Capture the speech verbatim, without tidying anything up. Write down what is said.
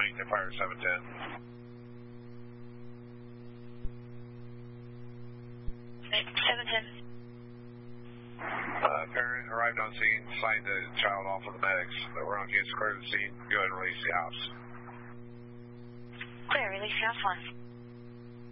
nine to fire seven ten. seven ten. Uh, parent arrived on scene, signed the child off with the medics. We're on case clear to the scene. Go ahead and release the house. Clear, release the house one.